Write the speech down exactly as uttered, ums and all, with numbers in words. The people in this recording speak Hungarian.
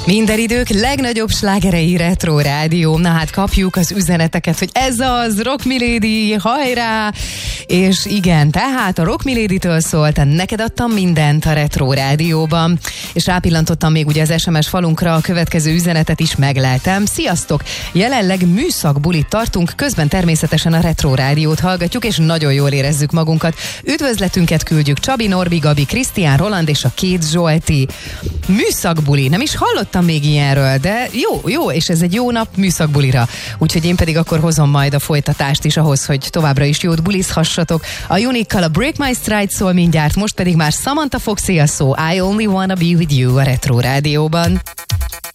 Minden idők legnagyobb slágerei Retro Rádió. Na hát kapjuk az üzeneteket, hogy ez az, Rock Milady, hajrá! És igen, tehát a Rock Milady-től szólt, neked adtam mindent a Retro Rádióban. És rápillantottam még ugye az es em es falunkra, a következő üzenetet is megleltem. Sziasztok! Jelenleg műszakbulit tartunk, közben természetesen a Retro Rádiót hallgatjuk, és nagyon jól érezzük magunkat. Üdvözletünket küldjük Csabi, Norbi, Gabi, Krisztián, Roland és a két Zsolti. Műszakbuli, nem is hallottam még ilyenről, de jó, jó, és ez egy jó nap műszakbulira. Úgyhogy én pedig akkor hozom majd a folytatást is ahhoz, hogy továbbra is jót bulizhassatok. A Unique-kal a Break My Stride szól mindjárt, most pedig már Samantha Foxy a szó I Only Wanna Be With You a Retro Rádióban.